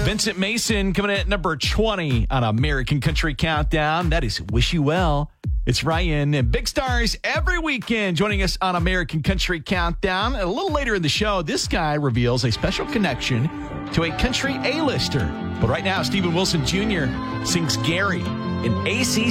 Vincent Mason coming in at number 20 on American Country Countdown. That is Wish You Well. It's Ryan and Big Stars every weekend joining us on American Country Countdown. And a little later in the show, this guy reveals a special connection to a country A-lister. But right now, Stephen Wilson Jr. sings Gary in ACC